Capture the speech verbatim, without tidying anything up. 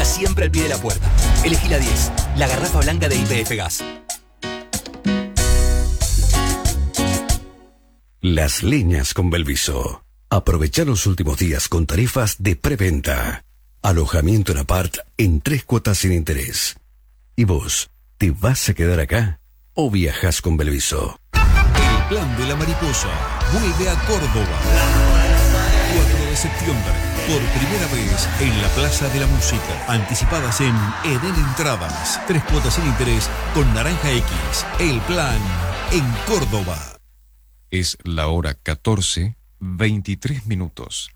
tenga siempre al pie de la puerta. Elegí la diez, la garrafa blanca de Y P F Gas. Las Leñas con Belviso. Aprovecha los últimos días con tarifas de preventa. Alojamiento en apart en tres cuotas sin interés. ¿Y vos, te vas a quedar acá o viajas con Belviso? El plan de la mariposa vuelve a Córdoba. cuatro de septiembre, por primera vez en la Plaza de la Música. Anticipadas en Eden Entradas. Tres cuotas sin interés con Naranja X. El plan en Córdoba. Es la hora catorce, veintitrés minutos.